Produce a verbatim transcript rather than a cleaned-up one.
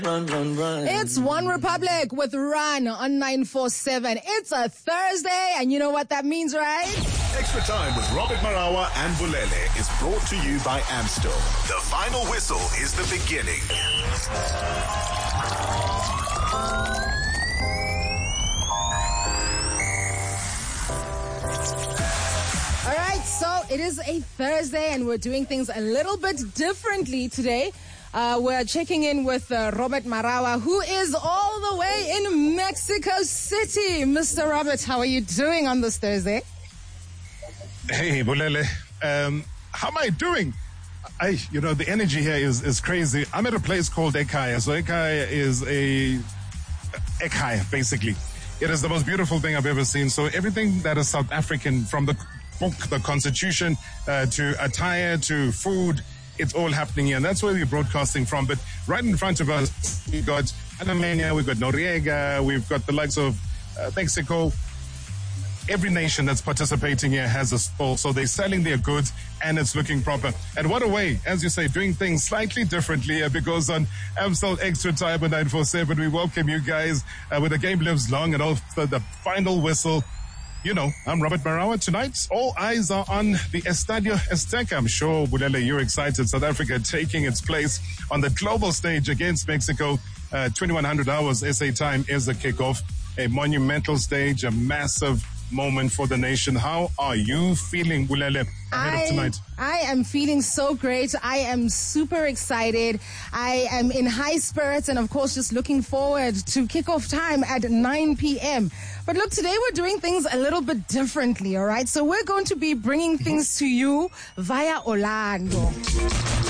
Run, run, run. It's One Republic with Run on nine four seven. It's a Thursday, and you know what that means, right? Extra Time with Robert Marawa and Bulele is brought to you by Amstel. The final whistle is the beginning. All right, so it is a Thursday, and we're doing things a little bit differently today. Uh, we're checking in with uh, Robert Marawa, who is all the way in Mexico City. Mister Robert, how are you doing on this Thursday? Hey, Bulele. Um, how am I doing? I, you know, the energy here is, is crazy. I'm at a place called Ekaya. So Ekaya is a Ekaya, basically. It is the most beautiful thing I've ever seen. So everything that is South African, from the book, the Constitution, uh, to attire, to food, it's all happening here. And that's where we're broadcasting from. But right in front of us, we've got Alemania, we've got Noriega, we've got the likes of uh, Mexico. Every nation that's participating here has a stall. So they're selling their goods and it's looking proper. And what a way, as you say, doing things slightly differently here, because on Amstel Extra Time at nine four seven, we welcome you guys uh, with The Game Lives Long and also the final whistle. You know, I'm Robert Marawa. Tonight, all eyes are on the Estadio Azteca. I'm sure, Bulele, you're excited. South Africa taking its place on the global stage against Mexico. Uh, twenty-one hundred hours S A time is the kickoff. A monumental stage, a massive moment for the nation. How are you feeling, Bulele, ahead I, of tonight? I am feeling so great. I am super excited. I am in high spirits and, of course, just looking forward to kickoff time at nine p.m. But look, today we're doing things a little bit differently, all right? So we're going to be bringing things to you via Orlando.